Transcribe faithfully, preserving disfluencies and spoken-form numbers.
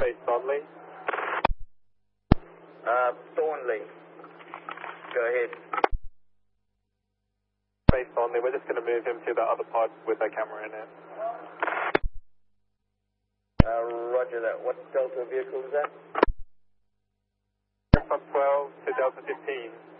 Space Thornley. Uh, Thornley. Go ahead. Space Thornley, we're just going to move him to the other pod with a camera in it. Uh, roger that. What Delta vehicle is that? From twelve to Delta fifteen.